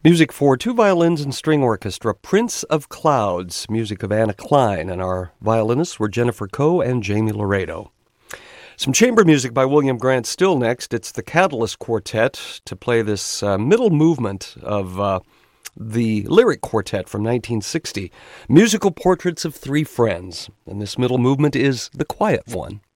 Music for two violins and string orchestra, Prince of Clouds, music of Anna Klein, and our violinists were Jennifer Coe and Jamie Laredo. Some chamber music by William Grant still next. It's the Catalyst Quartet to play this middle movement of the Lyric Quartet from 1960, Musical Portraits of Three Friends, and this middle movement is the quiet one.